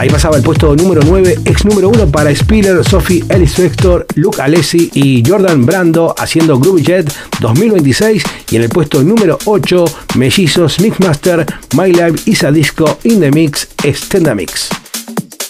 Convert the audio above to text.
Ahí pasaba el puesto número 9, ex número 1 para Spiller, Sophie Ellis Spector, Luke Alessi y Jordan Brando haciendo Groovy Jet 2026. Y en el puesto número 8, Mellizos, Mixmaster, My Life is a Disco in the Mix, Extenda Mix.